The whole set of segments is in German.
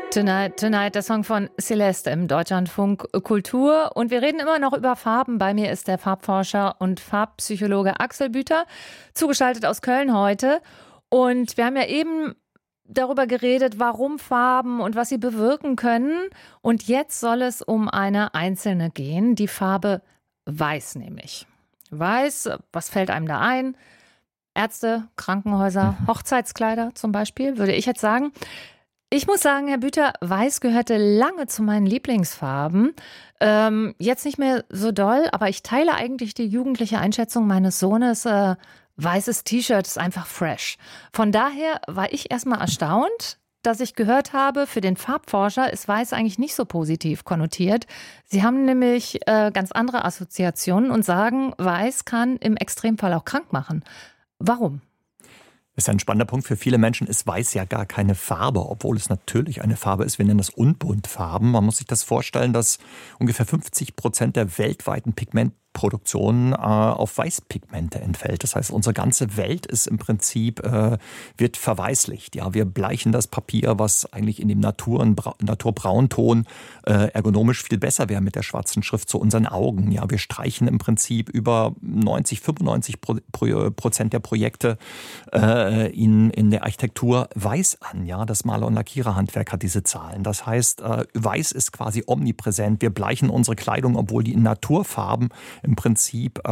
Tonight, Tonight, der Song von Celeste im Deutschlandfunk Kultur. Und wir reden immer noch über Farben. Bei mir ist der Farbforscher und Farbpsychologe Axel Büter, zugeschaltet aus Köln heute. Und wir haben ja eben darüber geredet, warum Farben und was sie bewirken können. Und jetzt soll es um eine einzelne gehen, die Farbe Weiß nämlich. Weiß, was fällt einem da ein? Ärzte, Krankenhäuser, Hochzeitskleider zum Beispiel, würde ich jetzt sagen. Ich muss sagen, Herr Büter, Weiß gehörte lange zu meinen Lieblingsfarben. Jetzt nicht mehr so doll, aber ich teile eigentlich die jugendliche Einschätzung meines Sohnes. Weißes T-Shirt ist einfach fresh. Von daher war ich erstmal erstaunt, dass ich gehört habe, für den Farbforscher ist Weiß eigentlich nicht so positiv konnotiert. Sie haben nämlich ganz andere Assoziationen und sagen, Weiß kann im Extremfall auch krank machen. Warum? Das ist ja ein spannender Punkt. Für viele Menschen ist Weiß ja gar keine Farbe, obwohl es natürlich eine Farbe ist. Wir nennen das Unbuntfarben. Man muss sich das vorstellen, dass ungefähr 50% der weltweiten Pigmentproduktion auf Weißpigmente entfällt. Das heißt, unsere ganze Welt ist im Prinzip, wird verweißlicht. Ja, wir bleichen das Papier, was eigentlich in dem Naturbraunton ergonomisch viel besser wäre mit der schwarzen Schrift, zu unseren Augen. Ja, wir streichen im Prinzip über 95% der Projekte in der Architektur weiß an. Ja, das Maler- und Lackiererhandwerk hat diese Zahlen. Das heißt, Weiß ist quasi omnipräsent. Wir bleichen unsere Kleidung, obwohl die in Naturfarben im Prinzip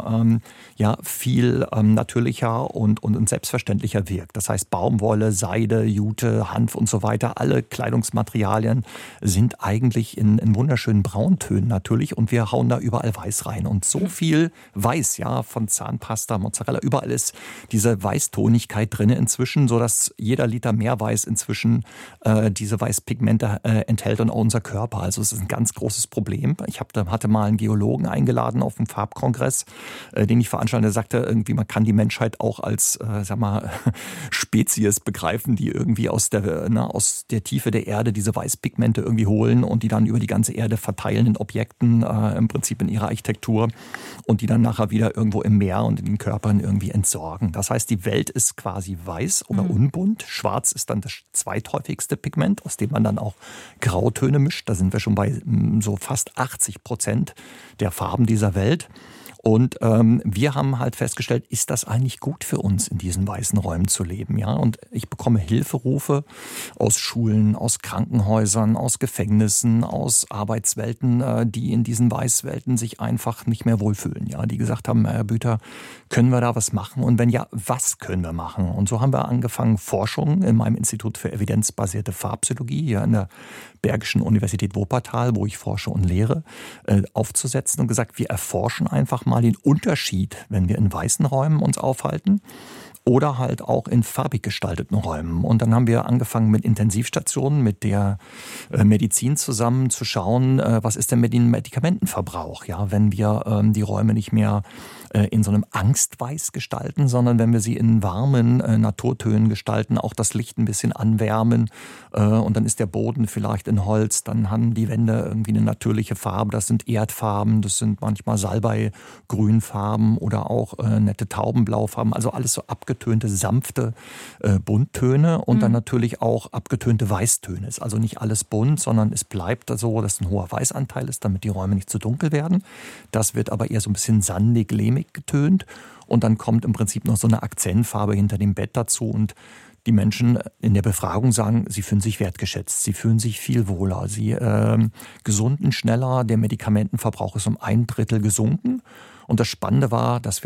viel natürlicher und selbstverständlicher wirkt. Das heißt, Baumwolle, Seide, Jute, Hanf und so weiter, alle Kleidungsmaterialien sind eigentlich in wunderschönen Brauntönen natürlich und wir hauen da überall Weiß rein. Und so viel Weiß, ja, von Zahnpasta, Mozzarella, überall ist diese Weißtonigkeit drin inzwischen, sodass jeder Liter Meerweiß inzwischen diese Weißpigmente enthält und auch unser Körper. Also es ist ein ganz großes Problem. Ich hatte mal einen Geologen eingeladen auf dem Farbkongress, den ich veranstaltete, der sagte, irgendwie man kann die Menschheit auch als Spezies begreifen, die irgendwie aus der Tiefe der Erde diese Weißpigmente irgendwie holen und die dann über die ganze Erde verteilen in Objekten, im Prinzip in ihrer Architektur und die dann nachher wieder irgendwo im Meer und in den Körpern irgendwie entsorgen. Das heißt, die Welt ist quasi weiß oder unbunt. Schwarz ist dann das zweithäufigste Pigment, aus dem man dann auch Grautöne mischt. Da sind wir schon bei so fast 80% der Farben dieser Welt. Und wir haben halt festgestellt, ist das eigentlich gut für uns, in diesen weißen Räumen zu leben? Ja? Und ich bekomme Hilferufe aus Schulen, aus Krankenhäusern, aus Gefängnissen, aus Arbeitswelten, die in diesen Weißwelten sich einfach nicht mehr wohlfühlen. Ja? Die gesagt haben, Herr Büter, können wir da was machen? Und wenn ja, was können wir machen? Und so haben wir angefangen, Forschung in meinem Institut für evidenzbasierte Farbpsychologie hier an der Bergischen Universität Wuppertal, wo ich forsche und lehre, aufzusetzen und gesagt, wir erforschen einfach mal den Unterschied, wenn wir in weißen Räumen uns aufhalten oder halt auch in farbig gestalteten Räumen. Und dann haben wir angefangen mit Intensivstationen, mit der Medizin zusammen zu schauen, was ist denn mit dem Medikamentenverbrauch, ja, wenn wir die Räume nicht mehr in so einem Angstweiß gestalten, sondern wenn wir sie in warmen Naturtönen gestalten, auch das Licht ein bisschen anwärmen und dann ist der Boden vielleicht in Holz, dann haben die Wände irgendwie eine natürliche Farbe, das sind Erdfarben, das sind manchmal Salbei-Grünfarben oder auch nette Taubenblaufarben, also alles so abgetönte, sanfte Bunttöne und dann natürlich auch abgetönte Weißtöne. Ist also nicht alles bunt, sondern es bleibt so, dass ein hoher Weißanteil ist, damit die Räume nicht zu dunkel werden. Das wird aber eher so ein bisschen sandig, lehmig getönt und dann kommt im Prinzip noch so eine Akzentfarbe hinter dem Bett dazu und die Menschen in der Befragung sagen, sie fühlen sich wertgeschätzt, sie fühlen sich viel wohler, sie gesunden schneller, der Medikamentenverbrauch ist um 1/3 gesunken und das Spannende war, dass wir